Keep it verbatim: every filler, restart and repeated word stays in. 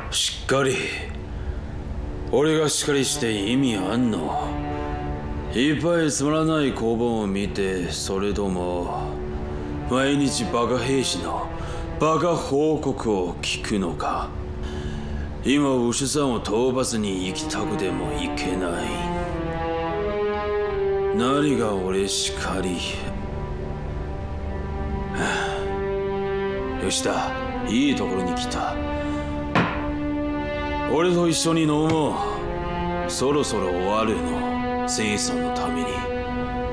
しっかり。俺がしっかりして意味あんの？いっぱいつまらない公文を見て、それとも毎日バカ兵士のバカ報告を聞くのか？今牛さんを討伐に行きたくても行けない。何が俺しかり。吉田、いいところに来た。俺と一緒に飲もう。そろそろ終わるの、戦争のために。